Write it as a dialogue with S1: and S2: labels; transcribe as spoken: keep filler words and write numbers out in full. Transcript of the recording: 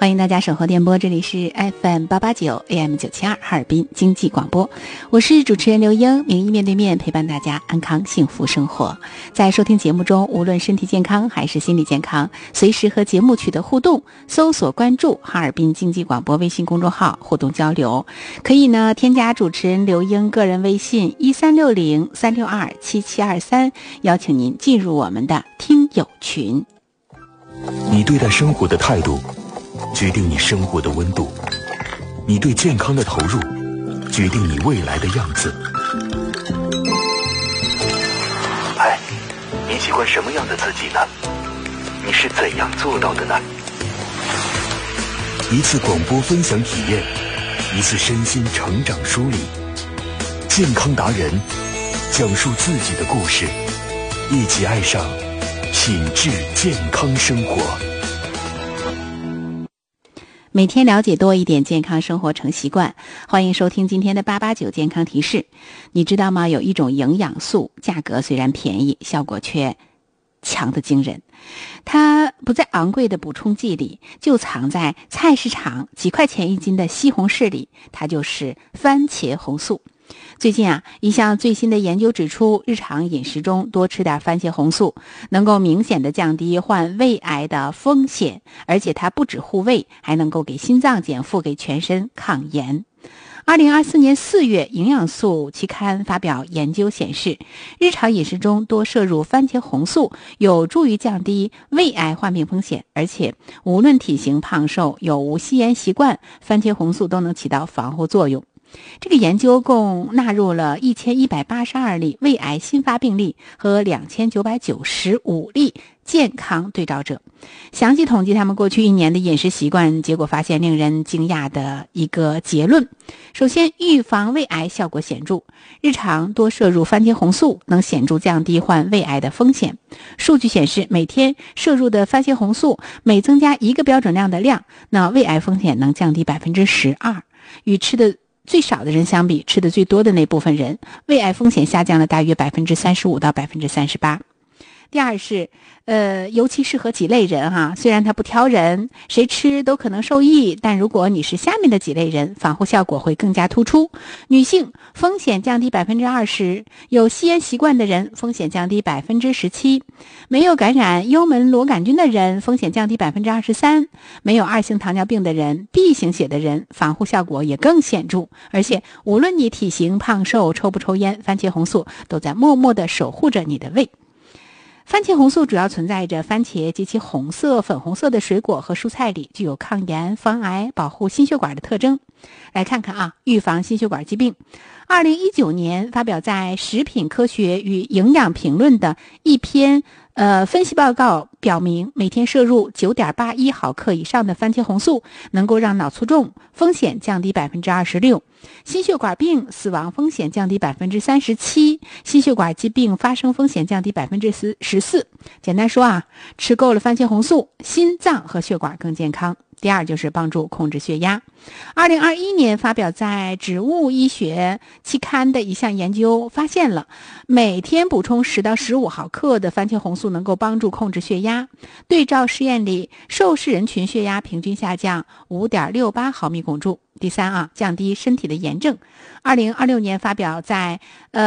S1: 欢迎大家守候电波，这里是 F M 八八九 A M 九七二哈尔滨经济广播，我是主持人刘英，名医面对面陪伴大家安康幸福生活。在收听节目中，无论身体健康还是心理健康，随时和节目取得互动，搜索关注哈尔滨经济广播微信公众号互动交流，可以呢添加主持人刘英个人微信一三六零三六二七七二三，邀请您进入我们的听友群。
S2: 你对待生活的态度决定你生活的温度，你对健康的投入决定你未来的样子。哎，你喜欢什么样的自己呢？你是怎样做到的呢？一次广播分享体验，一次身心成长梳理，健康达人讲述自己的故事，一起爱上品质健康生活。
S1: 每天了解多一点，健康生活成习惯。欢迎收听今天的八八九健康提示。你知道吗？有一种营养素，价格虽然便宜，效果却强得惊人。它不在昂贵的补充剂里，就藏在菜市场几块钱一斤的西红柿里，它就是番茄红素。最近啊，一项最新的研究指出，日常饮食中多吃点番茄红素，能够明显的降低患胃癌的风险，而且它不止护胃，还能够给心脏减负，给全身抗炎。二零二四年四月，营养素期刊发表研究显示，日常饮食中多摄入番茄红素有助于降低胃癌患病风险，而且无论体型胖瘦，有无吸烟习惯，番茄红素都能起到防护作用。这个研究共纳入了一千一百八十二例胃癌新发病例和两千九百九十五例健康对照者，详细统计他们过去一年的饮食习惯，结果发现令人惊讶的一个结论。首先，预防胃癌效果显著，日常多摄入番茄红素能显著降低患胃癌的风险。数据显示，每天摄入的番茄红素每增加一个标准量的量，那胃癌风险能降低 百分之十二， 与吃的最少的人相比，吃的最多的那部分人，胃癌风险下降了大约 百分之三十五 到 百分之三十八。第二是呃，尤其适合几类人哈，虽然它不挑人，谁吃都可能受益，但如果你是下面的几类人，防护效果会更加突出。女性风险降低 百分之二十， 有吸烟习惯的人风险降低 百分之十七， 没有感染幽门螺杆菌的人风险降低 百分之二十三， 没有二型糖尿病的人 B 型血的人防护效果也更显著。而且无论你体型胖瘦，抽不抽烟，番茄红素都在默默地守护着你的胃。番茄红素主要存在着番茄及其红色、粉红色的水果和蔬菜里，具有抗炎、防癌、保护心血管的特征。来看看啊，预防心血管疾病。二零一九年发表在《食品科学与营养评论》的一篇呃分析报告表明，每天摄入 九点八一毫克以上的番茄红素，能够让脑卒中风险降低 百分之二十六， 心血管病死亡风险降低 百分之三十七， 心血管疾病发生风险降低 百分之十四。 简单说啊，吃够了番茄红素，心脏和血管更健康。第二就是帮助控制血压。二零二一年发表在《植物医学》期刊的一项研究发现了，每天补充十到十五毫克的番茄红素能够帮助控制血压。对照试验里，受试人群血压平均下降 五点六八毫米汞柱。第三啊，降低身体的炎症。二零二六年发表在呃